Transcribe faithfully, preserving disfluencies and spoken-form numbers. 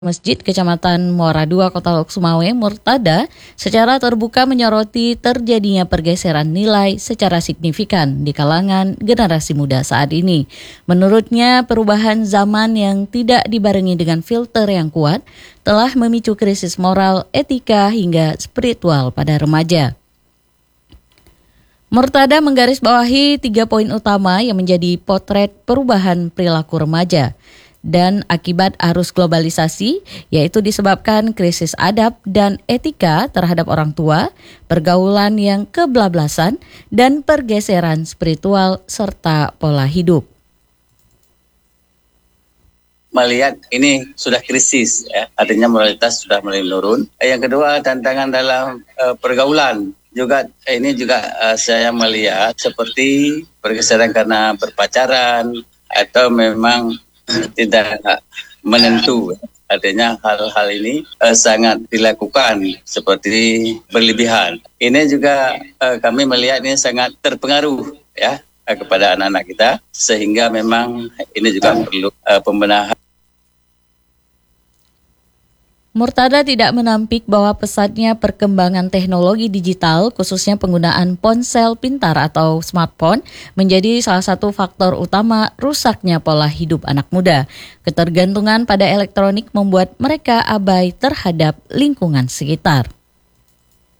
Masjid Kecamatan Muara II, Kota Lok Sumawe, Murtada, secara terbuka menyoroti terjadinya pergeseran nilai secara signifikan di kalangan generasi muda saat ini. Menurutnya, perubahan zaman yang tidak dibarengi dengan filter yang kuat telah memicu krisis moral, etika, hingga spiritual pada remaja. Murtada menggarisbawahi tiga poin utama yang menjadi potret perubahan perilaku remaja dan akibat arus globalisasi, yaitu disebabkan krisis adab dan etika terhadap orang tua, pergaulan yang kebablasan, dan pergeseran spiritual serta pola hidup. Melihat ini sudah krisis, ya, artinya moralitas sudah mulai menurun. Yang kedua, tantangan dalam uh, pergaulan. Juga ini juga uh, saya melihat seperti pergeseran karena berpacaran atau memang tidak menentu. Artinya hal-hal ini uh, sangat dilakukan seperti berlebihan. Ini juga uh, kami melihat ini sangat terpengaruh ya uh, kepada anak-anak kita, sehingga memang ini juga perlu uh, pembenahan. Murtada tidak menampik bahwa pesatnya perkembangan teknologi digital, khususnya penggunaan ponsel pintar atau smartphone, menjadi salah satu faktor utama rusaknya pola hidup anak muda. Ketergantungan pada elektronik membuat mereka abai terhadap lingkungan sekitar.